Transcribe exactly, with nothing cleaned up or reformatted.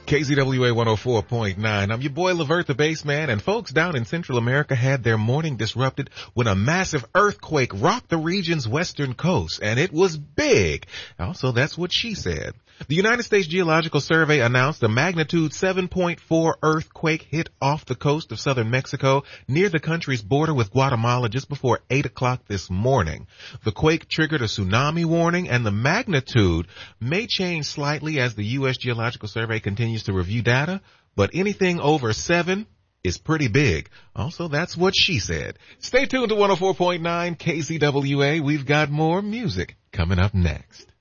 K Z W A one oh four point nine. I'm your boy Levert the Bassman, and folks down in Central America had their morning disrupted when a massive earthquake rocked the region's western coast, and it was big. Also, that's what she said. The United States Geological Survey announced a magnitude seven point four earthquake hit off the coast of southern Mexico near the country's border with Guatemala just before eight o'clock this morning. The quake triggered a tsunami warning, and the magnitude may change slightly as the U S Geological Survey continues to review data, but anything over seven is pretty big. Also, that's what she said. Stay tuned to one oh four point nine K Z W A. We've got more music coming up next.